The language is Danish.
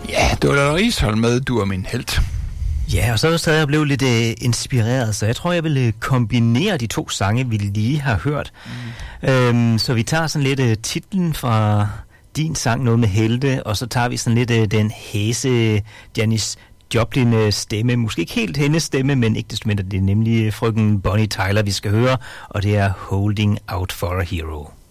Ja, det var da Risholm med, du er min helt. Ja, og så sad jeg blevet lidt inspireret, så jeg tror, jeg vil kombinere de to sange, vi lige har hørt. Så vi tager sådan lidt titlen fra din sang, noget med helte, og så tager vi sådan lidt den hæse Janis Joplin stemme. Måske ikke helt hendes stemme, men ikke desto mindre, det er nemlig frøken Bonnie Tyler, vi skal høre, og det er Holding Out for a Hero.